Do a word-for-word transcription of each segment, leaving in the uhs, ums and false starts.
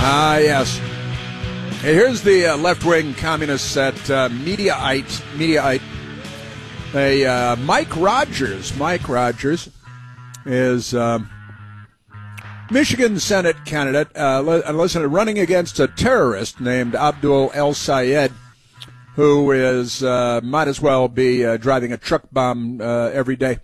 Ah, yes. Hey, here's the uh, left-wing communists at uh, Mediaite. Mediaite. They, uh, Mike Rogers. Mike Rogers is um, Michigan Senate candidate. Uh, listen, running against a terrorist named Abdul El-Sayed, who is uh, might as well be uh, driving a truck bomb uh, every day.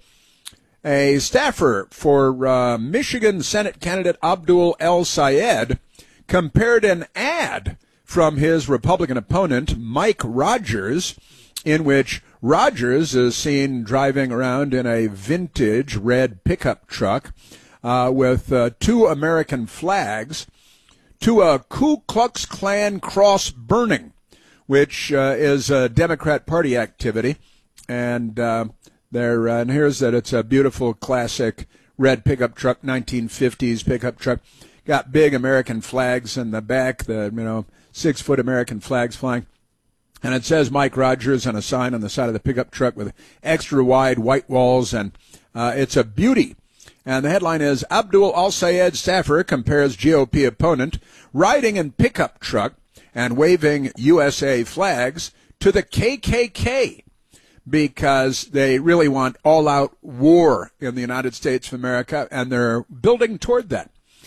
A staffer for uh, Michigan Senate candidate Abdul El-Sayed compared an ad from his Republican opponent, Mike Rogers, in which Rogers is seen driving around in a vintage red pickup truck uh, with uh, two American flags, to a Ku Klux Klan cross burning, which uh, is a Democrat Party activity. And uh, there, uh, and here's that it's a beautiful classic red pickup truck, nineteen fifties pickup truck. Got big American flags in the back, the, you know, six-foot American flags flying. And it says Mike Rogers on a sign on the side of the pickup truck with extra wide white walls, and uh, it's a beauty. And the headline is, Abdul El-Sayed staffer compares G O P opponent riding in pickup truck and waving U S A flags to the K K K, because they really want all-out war in the United States of America, and they're building toward that.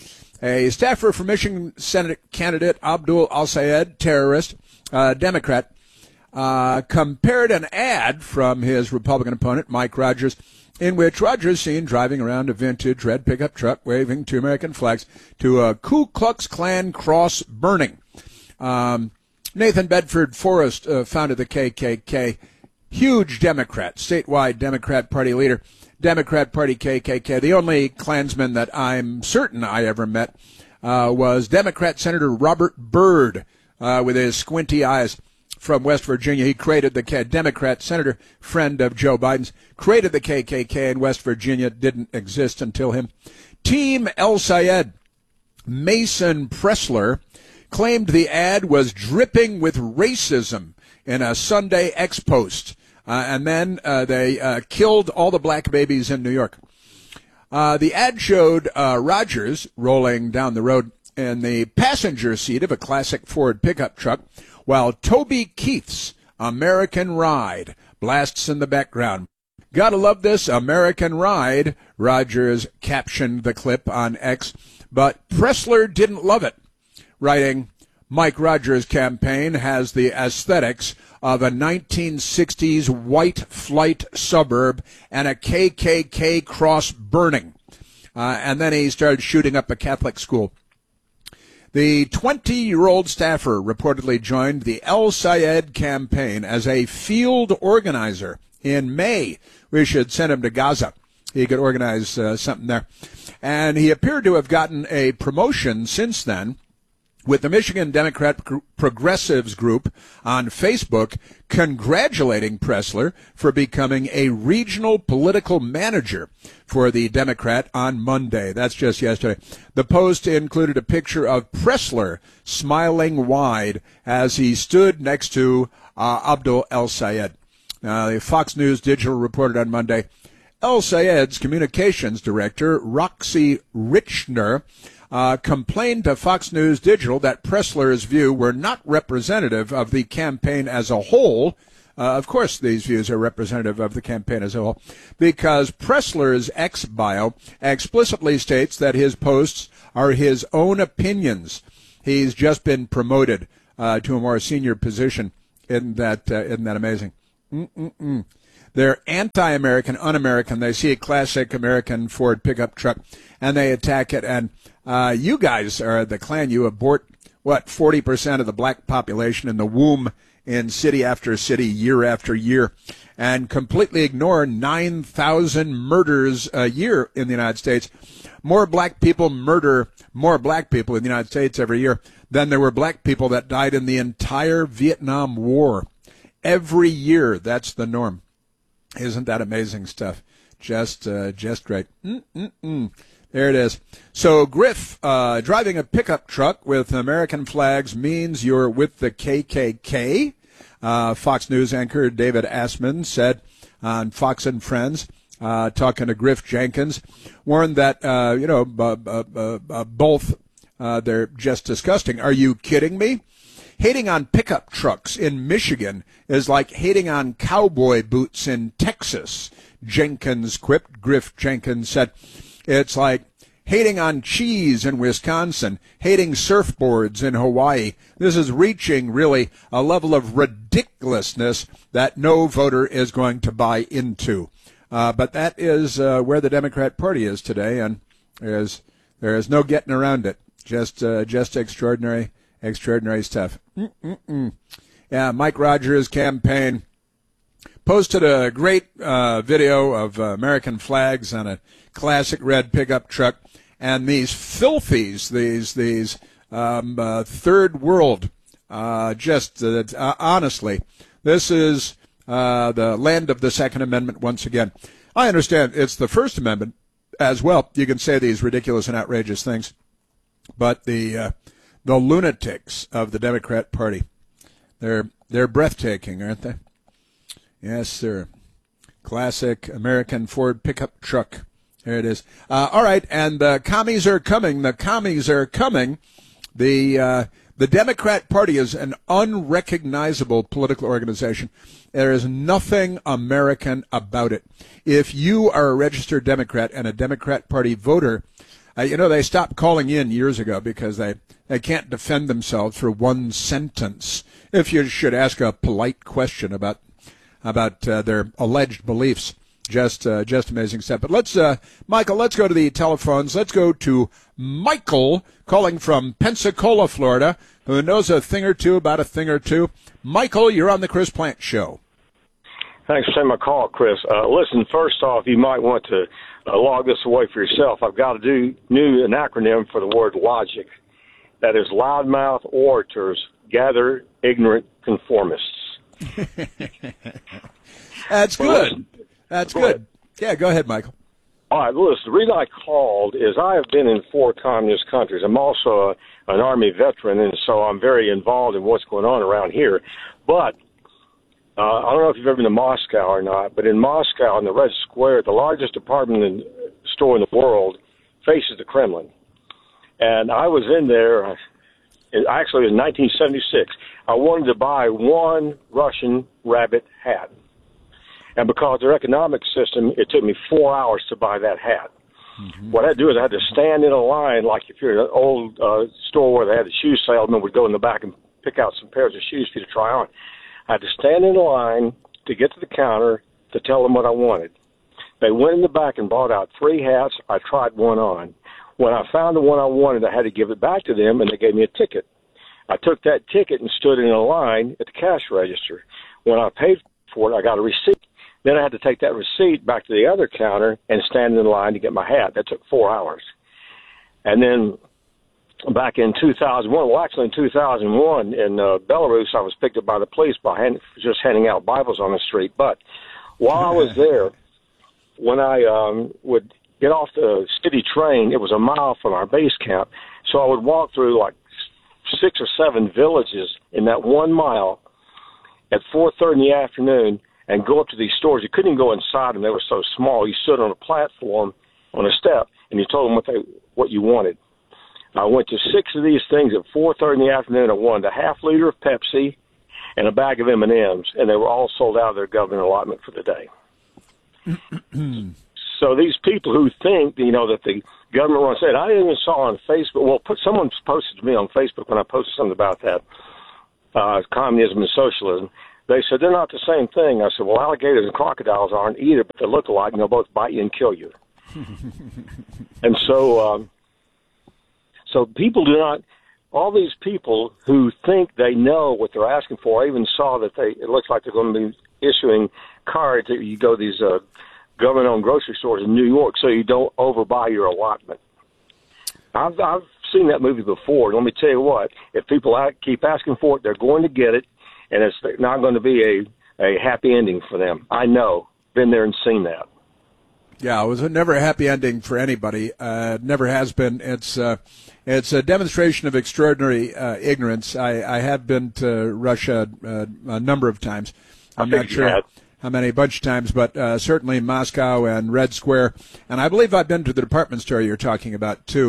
A staffer for Michigan Senate candidate Abdul El-Sayed, terrorist, uh, Democrat, uh, compared an ad from his Republican opponent, Mike Rogers, in which Rogers seen driving around a vintage red pickup truck waving two American flags, to a Ku Klux Klan cross burning. Um, Nathan Bedford Forrest uh, founded the K K K, huge Democrat, statewide Democrat Party leader. Democrat Party K K K. The only Klansman that I'm certain I ever met uh, was Democrat Senator Robert Byrd, uh, with his squinty eyes, from West Virginia. He created the K- Democrat senator, friend of Joe Biden's, created the K K K in West Virginia. Didn't exist until him. Team El-Sayed, Mason Pressler, claimed the ad was dripping with racism in a Sunday X-Post. Uh, and then uh, they uh, killed all the black babies in New York. Uh, the ad showed uh, Rogers rolling down the road in the passenger seat of a classic Ford pickup truck, while Toby Keith's American Ride blasts in the background. Gotta love this American Ride, Rogers captioned the clip on X, but Pressler didn't love it, writing, Mike Rogers' campaign has the aesthetics of a nineteen sixties white flight suburb and a K K K cross burning. Uh, and then he started shooting up a Catholic school. The twenty-year-old staffer reportedly joined the El-Sayed campaign as a field organizer in May. We should send him to Gaza. He could organize uh, something there. And he appeared to have gotten a promotion since then, with the Michigan Democrat Progressives Group on Facebook congratulating Pressler for becoming a regional political manager for the Democrat on Monday. That's just yesterday. The post included a picture of Pressler smiling wide as he stood next to uh, Abdul El-Sayed. Uh, the Fox News Digital reported on Monday, El-Sayed's communications director, Roxy Richner, Uh, complained to Fox News Digital that Pressler's view were not representative of the campaign as a whole. Uh, of course, these views are representative of the campaign as a whole, because Pressler's X bio explicitly states that his posts are his own opinions. He's just been promoted uh, to a more senior position. Isn't that, uh, isn't that amazing? Mm-mm-mm. They're anti-American, un-American. They see a classic American Ford pickup truck, and they attack it. And uh, you guys are the Klan. You abort, what, forty percent of the black population in the womb in city after city, year after year, and completely ignore nine thousand murders a year in the United States. More black people murder more black people in the United States every year than there were black people that died in the entire Vietnam War. Every year, that's the norm. Isn't that amazing stuff? Just, uh, just great. Mm-mm-mm. There it is. So Griff, uh, driving a pickup truck with American flags means you're with the K K K. Uh, Fox News anchor David Assman said on Fox and Friends, uh, talking to Griff Jenkins, warned that, uh, you know, b- b- b- both Uh, they're just disgusting. Are you kidding me? Hating on pickup trucks in Michigan is like hating on cowboy boots in Texas, Jenkins quipped. Griff Jenkins said, it's like hating on cheese in Wisconsin, hating surfboards in Hawaii. This is reaching, really, a level of ridiculousness that no voter is going to buy into. Uh, but that is uh, where the Democrat Party is today, and there is, there is no getting around it. Just, uh, just extraordinary. Extraordinary stuff. Mm-mm-mm. Yeah, Mike Rogers' campaign posted a great uh, video of uh, American flags on a classic red pickup truck, and these filthies, these these um, uh, third world, uh, just uh, uh, honestly, this is uh, the land of the Second Amendment once again. I understand it's the First Amendment as well. You can say these ridiculous and outrageous things, but the uh, The lunatics of the Democrat Party. They're they're breathtaking, aren't they? Yes, sir. Classic American Ford pickup truck. There it is. Uh, all right, and the commies are coming. The commies are coming. The uh, the Democrat Party is an unrecognizable political organization. There is nothing American about it. If you are a registered Democrat and a Democrat Party voter, uh, you know, they stopped calling in years ago because they They can't defend themselves for one sentence. If you should ask a polite question about about uh, their alleged beliefs, just uh, just amazing stuff. But let's, uh, Michael, let's go to the telephones. Let's go to Michael calling from Pensacola, Florida, who knows a thing or two about a thing or two. Michael, you're on the Chris Plante Show. Thanks for taking my call, Chris. Uh, listen, first off, you might want to uh, log this away for yourself. I've got to do new an acronym for the word logic. That is, loudmouth orators gather ignorant conformists. That's well, good. listen, That's go good. Ahead. Yeah, go ahead, Michael. All right, listen, the reason I called is I have been in four communist countries. I'm also a, an Army veteran, and so I'm very involved in what's going on around here. But uh, I don't know if you've ever been to Moscow or not, but in Moscow, in the Red Square, the largest department store in the world faces the Kremlin. And I was in there, actually in nineteen seventy-six. I wanted to buy one Russian rabbit hat. And because of their economic system, it took me four hours to buy that hat. Mm-hmm. What I had to do is I had to stand in a line, like if you're in an old uh, store where they had the shoe salesman would go in the back and pick out some pairs of shoes for you to try on. I had to stand in a line to get to the counter to tell them what I wanted. They went in the back and bought out three hats. I tried one on. When I found the one I wanted, I had to give it back to them, and they gave me a ticket. I took that ticket and stood in a line at the cash register. When I paid for it, I got a receipt. Then I had to take that receipt back to the other counter and stand in line to get my hat. That took four hours. And then back in two thousand one, well, actually in two thousand one, in uh, Belarus, I was picked up by the police by hand, just handing out Bibles on the street. But while I was there, when I um, would get off the city train, it was a mile from our base camp, so I would walk through like six or seven villages in that one mile at four thirty in the afternoon and go up to these stores. You couldn't even go inside them. They were so small. You stood on a platform on a step, and you told them what they what you wanted. I went to six of these things at four thirty in the afternoon. I wanted a half liter of Pepsi and a bag of M and M's, and they were all sold out of their government allotment for the day. So these people who think, you know, that the government runs it, I even saw on Facebook, well, put, someone posted to me on Facebook when I posted something about that, uh, communism and socialism. They said they're not the same thing. I said, well, alligators and crocodiles aren't either, but they look alike, and they'll both bite you and kill you. And so, um, so people do not, all these people who think they know what they're asking for, I even saw that they, it looks like they're going to be issuing cards that you go to these uh, government-owned grocery stores in New York so you don't overbuy your allotment. I've, I've seen that movie before. Let me tell you what, if people keep asking for it, they're going to get it, and it's not going to be a, a happy ending for them. I know. Been there and seen that. Yeah, it was never a happy ending for anybody. Uh, never has been. It's uh, it's a demonstration of extraordinary uh, ignorance. I, I have been to Russia uh, a number of times. I'm not sure how many, a bunch of times, but uh, certainly Moscow and Red Square. And I believe I've been to the department store you're talking about, too.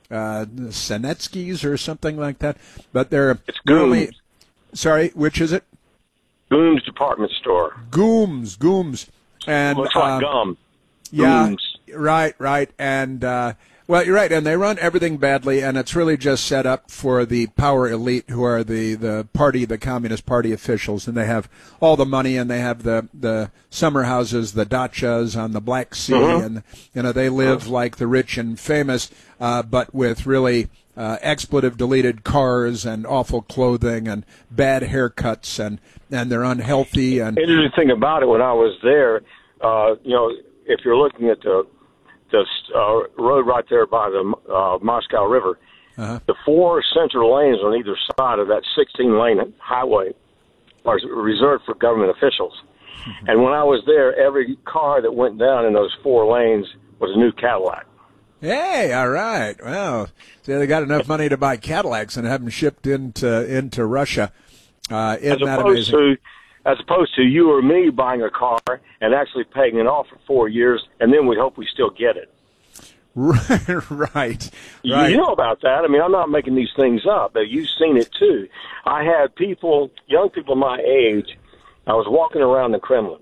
uh, Senetskis or something like that. But they're It's Gooms. really, sorry, which is it? Gooms Department Store. Gooms, Gooms. And, Looks like um, gum. Yeah, Gooms. right, right. And, uh, well, you're right. And they run everything badly, and it's really just set up for the power elite who are the, the party, the Communist Party officials. And they have all the money, and they have the, the summer houses, the dachas on the Black Sea. Mm-hmm. And, you know, they live like the rich and famous, uh, but with really uh, expletive-deleted cars and awful clothing and bad haircuts, and, and they're unhealthy. And Interesting thing about it, when I was there, uh, you know, if you're looking at the the uh, road right there by the uh, Moscow River, uh-huh. the four central lanes on either side of that sixteen-lane highway are reserved for government officials. Mm-hmm. And when I was there, every car that went down in those four lanes was a new Cadillac. Hey, all right. Well, see, they got enough money to buy Cadillacs and have them shipped into into Russia. Uh, isn't as that opposed amazing? to, as opposed to you or me buying a car and actually paying it off for four years, and then we hope we still get it. Right, right. You right. know about that. I mean, I'm not making these things up, but you've seen it too. I had people, young people my age, I was walking around the Kremlin.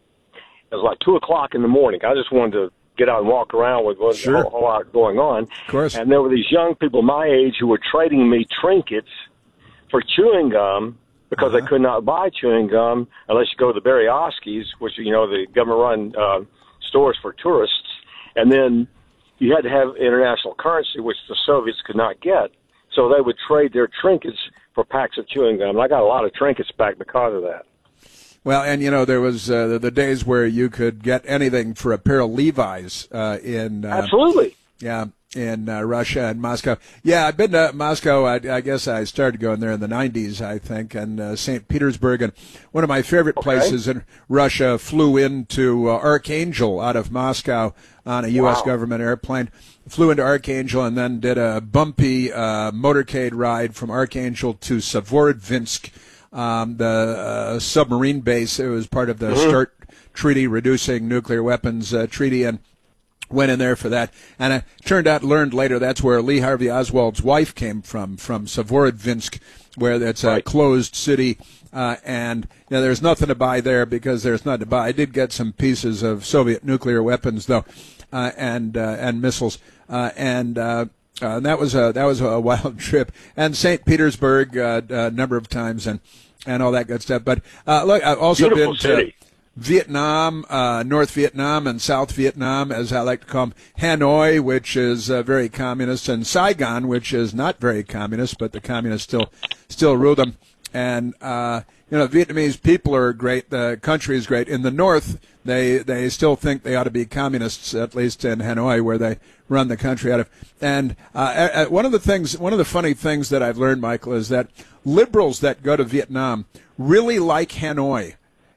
It was like two o'clock in the morning. I just wanted to get out and walk around with what's Sure. a whole, whole lot going on. Of course. And there were these young people my age who were trading me trinkets for chewing gum, because Uh-huh. they could not buy chewing gum unless you go to the Berezovskis, which, you know, the government-run uh, stores for tourists. And then you had to have international currency, which the Soviets could not get. So they would trade their trinkets for packs of chewing gum. And I got a lot of trinkets back because of that. Well, and, you know, there was uh, the, the days where you could get anything for a pair of Levi's uh, in... Uh, Absolutely. Yeah, in uh, Russia and Moscow. Yeah, I've been to Moscow. I, I guess I started going there in the nineties, I think, and uh, Saint Petersburg. And one of my favorite Okay. places in Russia, flew into uh, Archangel out of Moscow on a U S Wow. government airplane. Flew into Archangel and then did a bumpy uh, motorcade ride from Archangel to Severodvinsk, um, the uh, submarine base. It was part of the Mm-hmm. START treaty, reducing nuclear weapons uh, treaty, and went in there for that. And it turned out, learned later, that's where Lee Harvey Oswald's wife came from, from Severodvinsk, where it's a Right. closed city. Uh, and you know, there's nothing to buy there because there's nothing to buy. I did get some pieces of Soviet nuclear weapons, though, uh, and uh, and missiles. Uh, and uh, uh, that was a that was a wild trip. And Saint Petersburg uh, a number of times, and and all that good stuff. But uh, look, I've also Beautiful been city. to Vietnam, uh, North Vietnam and South Vietnam, as I like to call them, Hanoi, which is uh, very communist, and Saigon, which is not very communist, but the communists still still rule them. And uh, you know, Vietnamese people are great. The country is great. In the north, they they still think they ought to be communists, at least in Hanoi, where they run the country out of. And uh, one of the things, one of the funny things that I've learned, Michael, is that liberals that go to Vietnam really like Hanoi.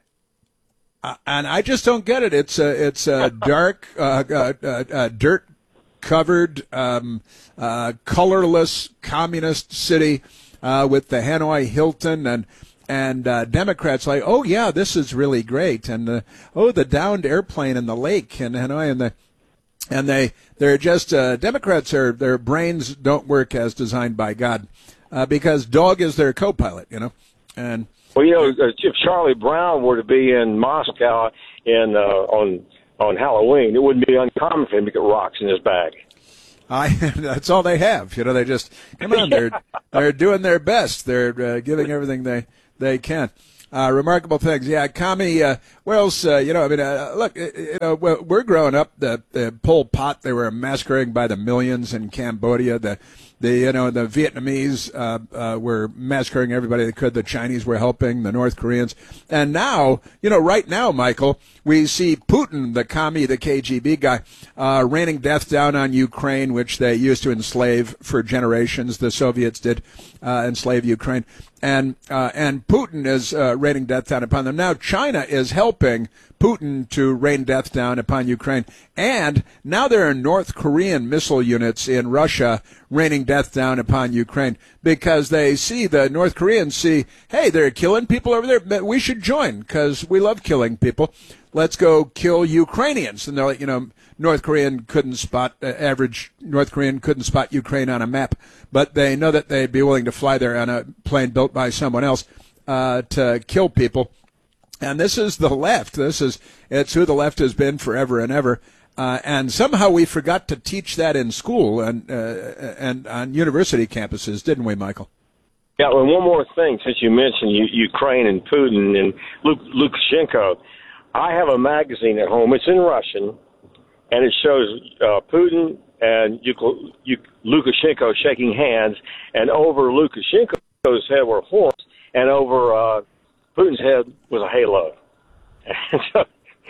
Uh, and I just don't get it. It's a it's a dark, uh, uh, uh, uh, dirt covered, um, uh, colorless communist city uh, with the Hanoi Hilton, and and uh, Democrats like, oh yeah, this is really great, and uh, oh, the downed airplane in the lake in Hanoi, and the and they they're just uh, Democrats are their brains don't work as designed by God, uh, because dog is their co-pilot, you know, and. Well, you know, if Charlie Brown were to be in Moscow in uh, on on Halloween, it wouldn't be uncommon for him to get rocks in his bag. I that's all they have. You know, they just come on. They're they're doing their best. They're uh, giving everything they they can. Uh, remarkable things. Yeah, commie. Uh, where else? Uh, you know, I mean, uh, look. You know, we're growing up. The, the Pol Pot. They were massacring by the millions in Cambodia. The The you know the Vietnamese uh, uh, were massacring everybody they could. The Chinese were helping the North Koreans, and now you know right now, Michael, we see Putin, the commie, the K G B guy, uh, raining death down on Ukraine, which they used to enslave for generations. The Soviets did uh, enslave Ukraine, and uh, and Putin is uh, raining death down upon them. Now China is helping Putin to rain death down upon Ukraine, and now there are North Korean missile units in Russia raining death down upon Ukraine because they see, the North Koreans see, hey, they're killing people over there, we should join because we love killing people. let's go kill Ukrainians. And they're like, you know, North Korean couldn't spot, uh, average North Korean couldn't spot Ukraine on a map, but they know that they'd be willing to fly there on a plane built by someone else uh, to kill people. And this is the left. This is, it's who the left has been forever and ever. Uh, and somehow we forgot to teach that in school and uh, and on university campuses, didn't we, Michael? Yeah, and one more thing, since you mentioned U- Ukraine and Putin and Luk- Lukashenko, I have a magazine at home. It's in Russian, and it shows uh, Putin and Yuk- Yuk- Lukashenko shaking hands, and over Lukashenko's head were horns, and over uh, Putin's head was a halo. And so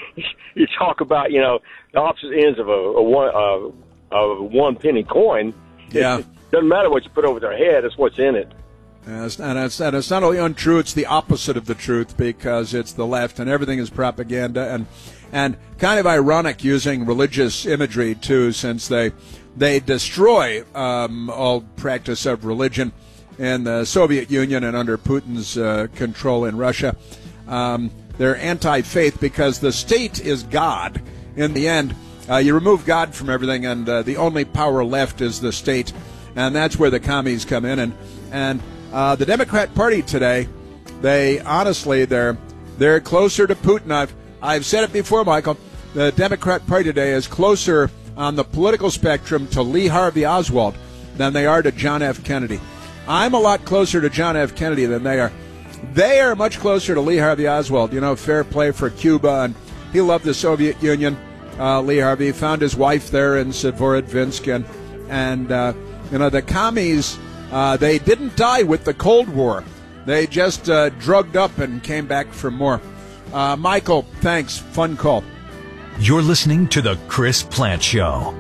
you talk about, you know, the opposite ends of a, a one uh, of a one penny coin. Yeah, it doesn't matter what you put over their head; it's what's in it. And it's, and, it's, and it's not only untrue, it's the opposite of the truth, because it's the left and everything is propaganda, and and kind of ironic using religious imagery, too, since they they destroy um, all practice of religion in the Soviet Union and under Putin's uh, control in Russia. Um, they're anti-faith because the state is God. In the end, uh, you remove God from everything, and uh, the only power left is the state, and that's where the commies come in. And and Uh, the Democrat Party today, they honestly, they're they're closer to Putin. I've I've said it before, Michael. The Democrat Party today is closer on the political spectrum to Lee Harvey Oswald than they are to John F. Kennedy. I'm a lot closer to John F. Kennedy than they are. They are much closer to Lee Harvey Oswald. You know, fair play for Cuba, and he loved the Soviet Union. Uh, Lee Harvey found his wife there in Severodvinsk, and and uh, you know the commies. Uh, they didn't die with the Cold War. They just uh, drugged up and came back for more. Uh, Michael, thanks. Fun call. You're listening to The Chris Plant Show.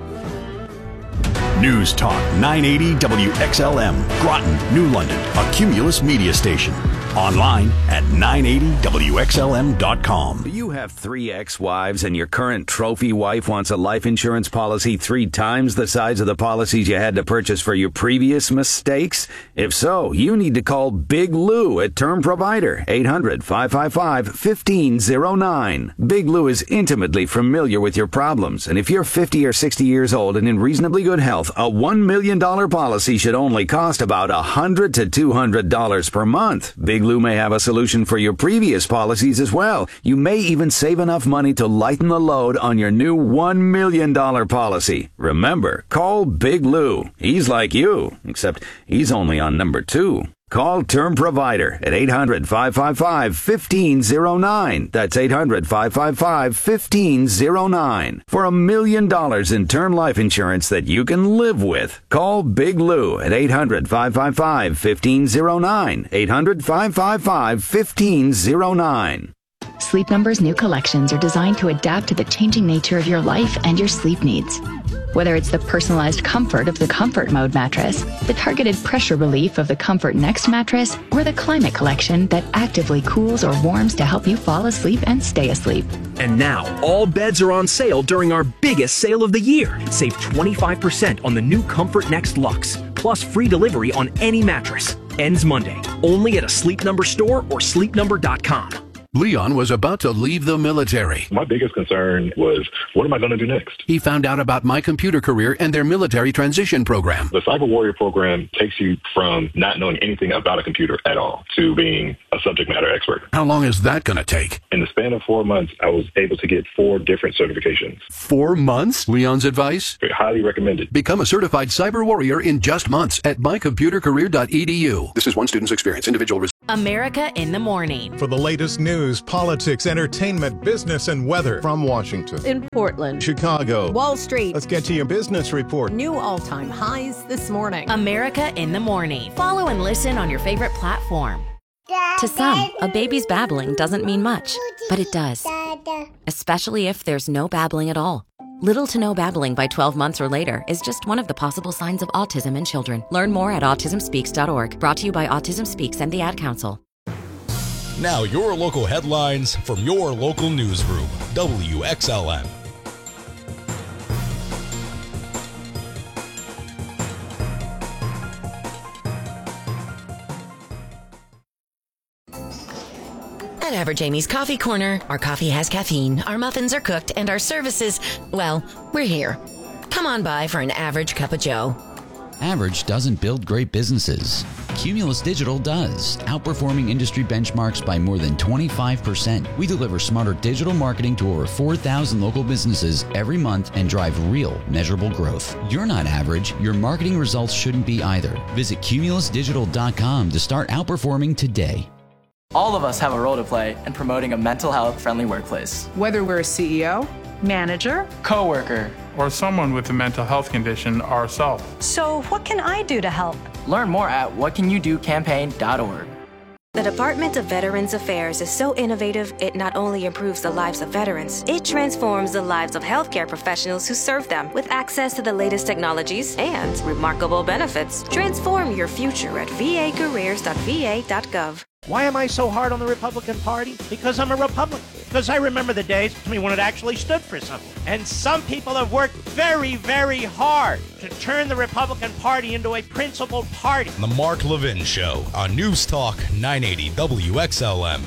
News Talk nine eighty W X L M, Groton, New London, a Cumulus media station. Online at nine eighty W X L M dot com. Do you have three ex-wives and your current trophy wife wants a life insurance policy three times the size of the policies you had to purchase for your previous mistakes? If so, you need to call Big Lou at Term Provider, eight hundred, five five five, one five zero nine. Big Lou is intimately familiar with your problems, and if you're fifty or sixty years old and in reasonably good health, a one million dollars policy should only cost about one hundred to two hundred dollars per month. Big Lou may have a solution for your previous policies as well. You may even save enough money to lighten the load on your new one million dollars policy. Remember, call Big Lou. He's like you, except he's only on number two. Call Term Provider at eight hundred, five five five, one five zero nine. That's eight hundred, five five five, one five zero nine. For a million dollars in term life insurance that you can live with. Call Big Lou at eight hundred, five five five, one five zero nine. eight hundred, five five five, one five zero nine. Sleep Number's new collections are designed to adapt to the changing nature of your life and your sleep needs. Whether it's the personalized comfort of the Comfort Mode mattress, the targeted pressure relief of the Comfort Next mattress, or the Climate Collection that actively cools or warms to help you fall asleep and stay asleep. And now, all beds are on sale during our biggest sale of the year. Save twenty-five percent on the new Comfort Next Luxe, plus free delivery on any mattress. Ends Monday, only at a Sleep Number store or sleep number dot com. Leon was about to leave the military. My biggest concern was, what am I going to do next? He found out about My Computer Career and their military transition program. The Cyber Warrior program takes you from not knowing anything about a computer at all to being a subject matter expert. How long is that going to take? In the span of four months, I was able to get four different certifications. Four months? Leon's advice? Highly recommended. Become a certified cyber warrior in just months at my computer career dot e d u. This is one student's experience. Individual results. America in the Morning. For the latest news, politics, entertainment, business, and weather. From Washington, in Portland, Chicago, Wall Street. Let's get to your business report. New all-time highs this morning. America in the Morning. Follow and listen on your favorite platform. To some, a baby's babbling doesn't mean much, but it does. Especially if there's no babbling at all. Little to no babbling by twelve months or later is just one of the possible signs of autism in children. Learn more at autism speaks dot org. Brought to you by Autism Speaks and the Ad Council. Now your local headlines from your local newsroom, W X L M. At Average Amy's Coffee Corner, our coffee has caffeine, our muffins are cooked, and our services, well, we're here. Come on by for an average cup of joe. Average doesn't build great businesses. Cumulus Digital does, outperforming industry benchmarks by more than twenty-five percent. We deliver smarter digital marketing to over four thousand local businesses every month and drive real, measurable growth. You're not average. Your marketing results shouldn't be either. Visit cumulus digital dot com to start outperforming today. All of us have a role to play in promoting a mental health friendly workplace. Whether we're a C E O, manager, coworker, or someone with a mental health condition ourselves. So what can I do to help? Learn more at what can you do campaign dot org. The Department of Veterans Affairs is so innovative, it not only improves the lives of veterans, it transforms the lives of healthcare professionals who serve them. With access to the latest technologies and remarkable benefits, transform your future at v a careers dot v a dot gov. Why am I so hard on the Republican Party? Because I'm a Republican. Because I remember the days when it actually stood for something. And some people have worked very, very hard to turn the Republican Party into a principled party. The Mark Levin Show on News Talk nine eighty W X L M.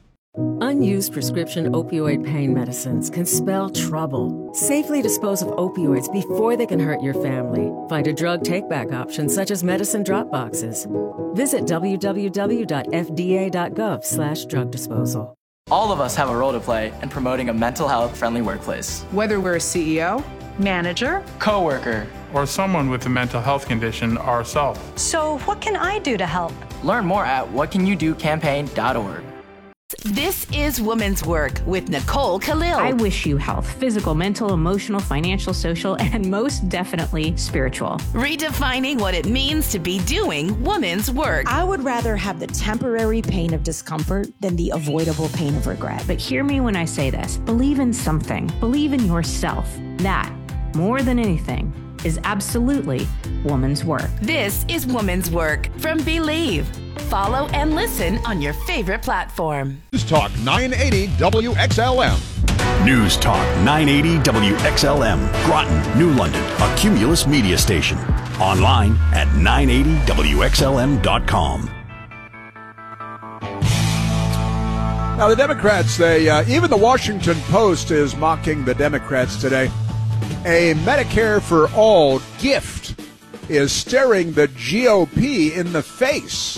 Unused prescription opioid pain medicines can spell trouble. Safely dispose of opioids before they can hurt your family. Find a drug take-back option such as medicine drop boxes. Visit w w w dot f d a dot gov slash drug disposal. All of us have a role to play in promoting a mental health friendly workplace. Whether we're a C E O, manager, coworker, or someone with a mental health condition ourselves. So what can I do to help? Learn more at what can you do campaign dot org. This is Woman's Work with Nicole Khalil. I wish you health, physical, mental, emotional, financial, social, and most definitely spiritual. Redefining what it means to be doing woman's work. I would rather have the temporary pain of discomfort than the avoidable pain of regret. But hear me when I say this. Believe in something. Believe in yourself. That, more than anything, is absolutely woman's work. This is Woman's Work from Believe. Follow and listen on your favorite platform. News Talk nine eighty W X L M. News Talk nine eighty W X L M, Groton, New London, a Cumulus media station. Online at nine eighty W X L M dot com. Now, the Democrats, they uh, even the Washington Post is mocking the Democrats today. A Medicare for All gift is staring the G O P in the face,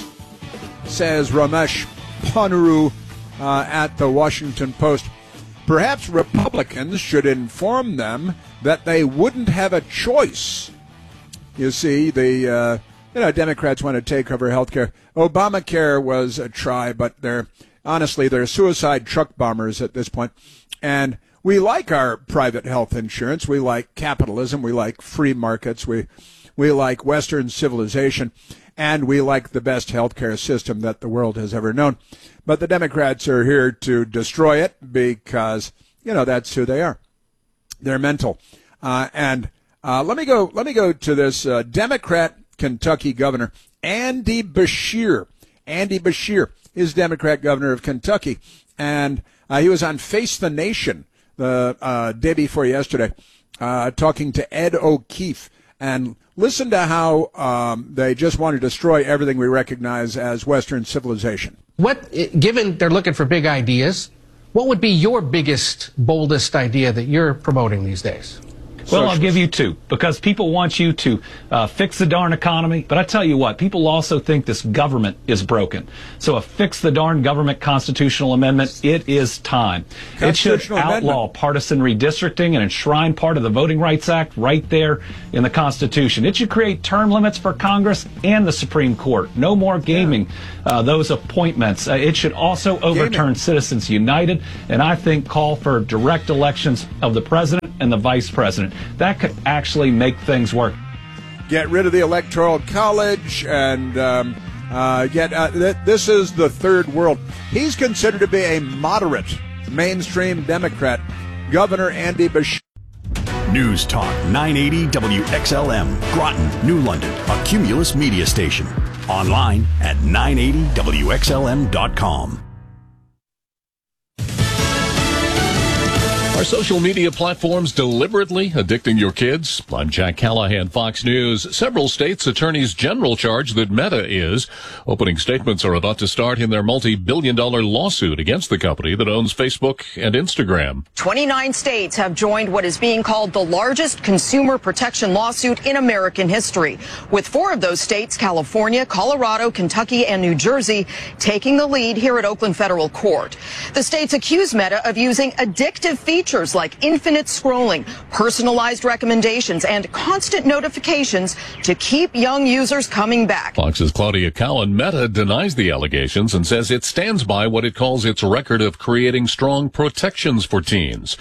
says Ramesh Ponnuru uh, at the Washington Post. Perhaps Republicans should inform them that they wouldn't have a choice. You see, the uh, you know Democrats want to take over health care. Obamacare was a try, but they're honestly they're suicide truck bombers at this point. And we like our private health insurance. We like capitalism. We like free markets. We we like Western civilization. And we like the best healthcare system that the world has ever known. But the Democrats are here to destroy it because, you know, that's who they are. They're mental. Uh, and uh, let me go. Let me go to this uh, Democrat Kentucky governor, Andy Beshear. Andy Beshear is Democrat governor of Kentucky, and uh, he was on Face the Nation the uh, day before yesterday, uh, talking to Ed O'Keefe. And listen to how um, they just want to destroy everything we recognize as Western civilization. What, given they're looking for big ideas, what would be your biggest, boldest idea that you're promoting these days? Well, I'll give you two, because people want you to uh, fix the darn economy. But I tell you what, people also think this government is broken. So a fix the darn government constitutional amendment, it is time. It should outlaw amendment. partisan redistricting and enshrine part of the Voting Rights Act right there in the Constitution. It should create term limits for Congress and the Supreme Court. No more gaming yeah. uh, those appointments. Uh, it should also overturn gaming. Citizens United, and I think call for direct elections of the president and the vice president. That could actually make things work. Get rid of the Electoral College and um, uh, get uh, th- this is the third world. He's considered to be a moderate, mainstream Democrat, Governor Andy Beshear. News Talk nine eighty W X L M, Groton, New London, a Cumulus media station. Online at nine eighty W X L M dot com. Are social media platforms deliberately addicting your kids? I'm Jack Callahan, Fox News. Several states' attorneys general charge that Meta is. Opening statements are about to start in their multi-billion dollar lawsuit against the company that owns Facebook and Instagram. twenty-nine states have joined what is being called the largest consumer protection lawsuit in American history, with four of those states, California, Colorado, Kentucky, and New Jersey, taking the lead here at Oakland Federal Court. The states accuse Meta of using addictive features like infinite scrolling, personalized recommendations, and constant notifications to keep young users coming back. Fox's Claudia Cowan. Meta denies the allegations and says it stands by what it calls its record of creating strong protections for teens.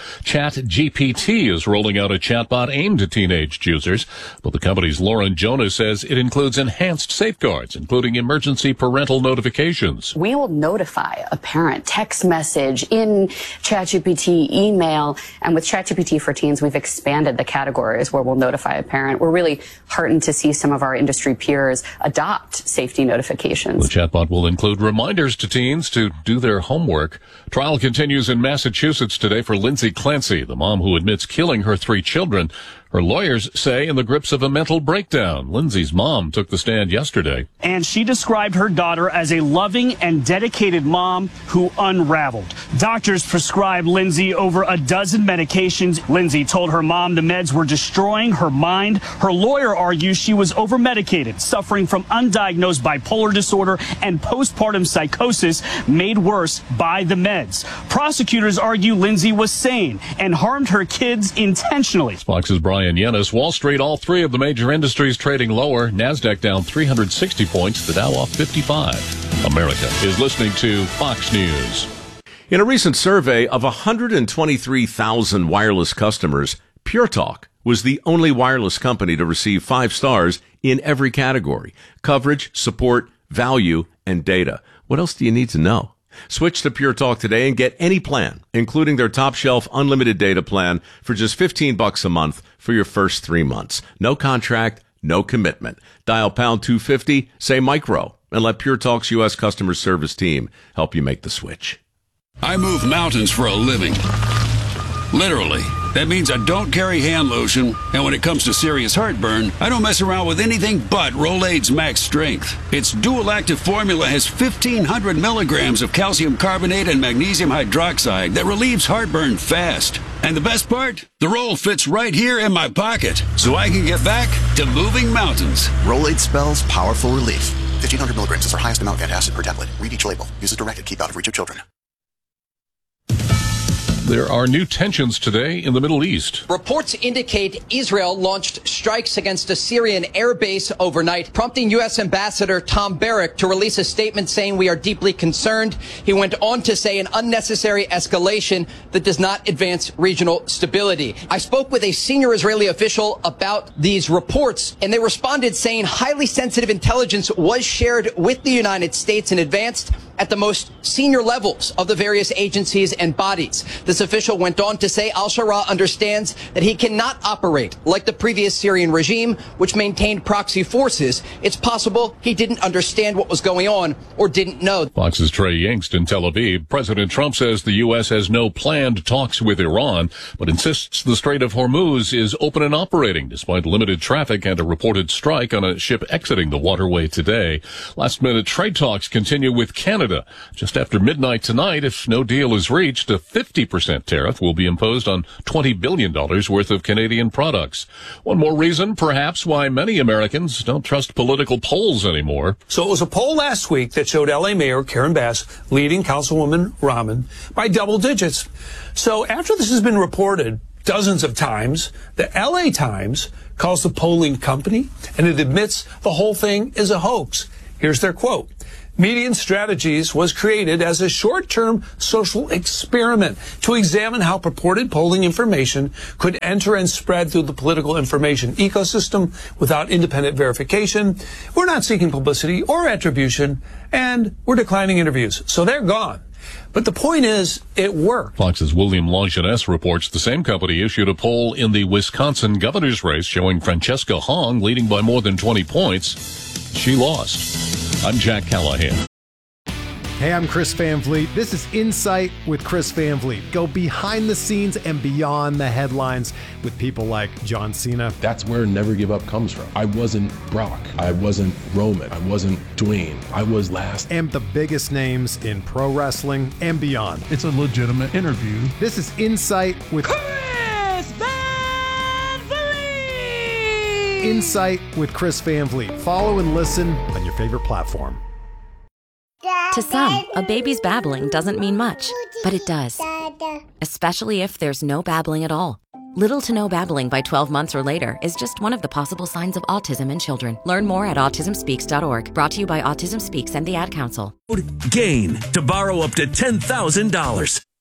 ChatGPT is rolling out a chatbot aimed at teenage users, but the company's Lauren Jonas says it includes enhanced safeguards, including emergency parental notifications. We will notify a parent, text message, in ChatGPT, email, and with ChatGPT for Teens, we've expanded the categories where we'll notify a parent. We're really heartened to see some of our industry peers adopt safety notifications. The chatbot will include reminders to teens to do their homework. Trial continues in Massachusetts today for Lindsay Clancy, the mom who admits killing her three children. Her lawyers say in the grips of a mental breakdown. Lindsay's mom took the stand yesterday. And she described her daughter as a loving and dedicated mom who unraveled. Doctors prescribed Lindsay over a dozen medications. Lindsay told her mom the meds were destroying her mind. Her lawyer argues she was over-medicated, suffering from undiagnosed bipolar disorder and postpartum psychosis made worse by the meds. Prosecutors argue Lindsay was sane and harmed her kids intentionally. Fox's Brian Yennis. Wall Street, all three of the major industries trading lower. NASDAQ down three hundred sixty points. The Dow off fifty-five. America is listening to Fox News. In a recent survey of one hundred twenty-three thousand wireless customers, Pure Talk was the only wireless company to receive five stars in every category: coverage, support, value, and data. What else do you need to know? Switch to Pure Talk today and get any plan, including their top shelf unlimited data plan, for just fifteen bucks a month for your first three months. No contract, no commitment. Dial pound two fifty, say micro, and let Pure Talk's U S customer service team help you make the switch. I move mountains for a living. Literally. That means I don't carry hand lotion, and when it comes to serious heartburn, I don't mess around with anything but Rolaids Max Strength. Its dual-active formula has fifteen hundred milligrams of calcium carbonate and magnesium hydroxide that relieves heartburn fast. And the best part? The roll fits right here in my pocket, so I can get back to moving mountains. Rolaids spells powerful relief. fifteen hundred milligrams is our highest amount of antacid per tablet. Read each label. Use as directed. Keep out of reach of children. There are new tensions today in the Middle East. Reports indicate Israel launched strikes against a Syrian air base overnight, prompting U S Ambassador Tom Barrack to release a statement saying we are deeply concerned. He went on to say an unnecessary escalation that does not advance regional stability. I spoke with a senior Israeli official about these reports, and they responded saying highly sensitive intelligence was shared with the United States and advanced at the most senior levels of the various agencies and bodies. This official went on to say al-Shara understands that he cannot operate like the previous Syrian regime, which maintained proxy forces. It's possible he didn't understand what was going on or didn't know. Fox's Trey Yingst in Tel Aviv. President Trump says the U S has no planned talks with Iran, but insists the Strait of Hormuz is open and operating despite limited traffic and a reported strike on a ship exiting the waterway today. Last-minute trade talks continue with Canada. Just after midnight tonight, if no deal is reached, a fifty percent tariff will be imposed on twenty billion dollars worth of Canadian products. One more reason, perhaps, why many Americans don't trust political polls anymore. So it was a poll last week that showed L A Mayor Karen Bass leading Councilwoman Rahman by double digits. So after this has been reported dozens of times, the L A Times calls the polling company, and it admits the whole thing is a hoax. Here's their quote. Median Strategies was created as a short-term social experiment to examine how purported polling information could enter and spread through the political information ecosystem without independent verification. We're not seeking publicity or attribution, and we're declining interviews. So they're gone. But the point is, it worked. Fox's William Longinus reports the same company issued a poll in the Wisconsin governor's race showing Francesca Hong leading by more than twenty points. She lost. I'm Jack Callahan. Hey, I'm Chris Van Vliet. This is Insight with Chris Van Vliet. Go behind the scenes and beyond the headlines with people like John Cena. That's where Never Give Up comes from. I wasn't Brock. I wasn't Roman. I wasn't Dwayne. I was last. And the biggest names in pro wrestling and beyond. It's a legitimate interview. This is Insight with Chris Van Vliet. Insight with Chris Van Vliet. Follow and listen on your favorite platform. To some, a baby's babbling doesn't mean much, but it does. Especially if there's no babbling at all. Little to no babbling by twelve months or later is just one of the possible signs of autism in children. Learn more at autism speaks dot org. Brought to you by Autism Speaks and the Ad Council. GAIN to borrow up to ten thousand dollars.